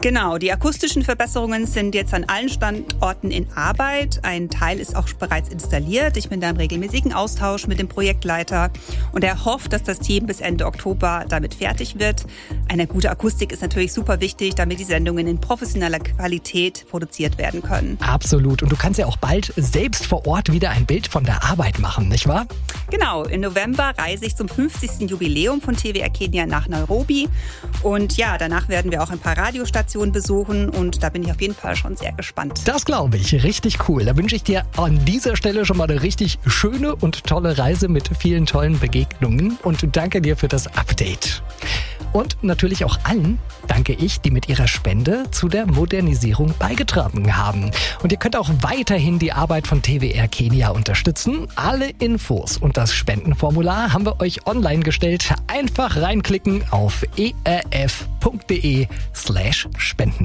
Genau, die akustischen Verbesserungen sind jetzt an allen Standorten in Arbeit. Ein Teil ist auch bereits installiert. Ich bin da im regelmäßigen Austausch mit dem Projektleiter und er hofft, dass das Team bis Ende Oktober damit fertig wird. Eine gute Akustik ist natürlich super wichtig, damit die Sendungen in professioneller Qualität produziert werden können. Absolut. Und du kannst ja auch bald selbst vor Ort wieder ein Bild von der Arbeit machen, nicht wahr? Genau, im November reise ich zum 50. Jubiläum von TWR Kenia nach Nairobi. Und ja, danach werden wir auch ein paar Radiostationen besuchen und da bin ich auf jeden Fall schon sehr gespannt. Das glaube ich, richtig cool. Da wünsche ich dir an dieser Stelle schon mal eine richtig schöne und tolle Reise mit vielen tollen Begegnungen und danke dir für das Update. Und natürlich auch allen danke ich, die mit ihrer Spende zu der Modernisierung beigetragen haben. Und ihr könnt auch weiterhin die Arbeit von TWR Kenia unterstützen. Alle Infos und das Spendenformular haben wir euch online gestellt. Einfach reinklicken auf erf.de/spenden.